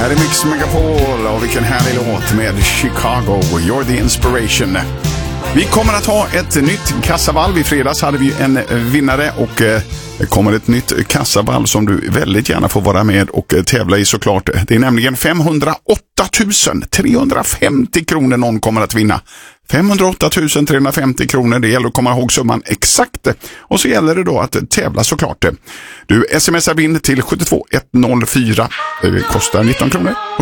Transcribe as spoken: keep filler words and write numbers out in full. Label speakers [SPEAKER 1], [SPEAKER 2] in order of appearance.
[SPEAKER 1] Här är Mix Megapol och vilken härlig låt med Chicago, You're the Inspiration. Vi kommer att ha ett nytt kassavalv. I fredags hade vi en vinnare och det kommer ett nytt kassavalv som du väldigt gärna får vara med och tävla i såklart. Det är nämligen femhundraåtta tusen trehundrafemtio kronor någon kommer att vinna. femhundraåtta tusen trehundrafemtio kronor, det gäller att komma ihåg summan exakt. Och så gäller det då att tävla såklart. Du smsar vinn till sju två ett noll fyra. Det kostar nitton kronor.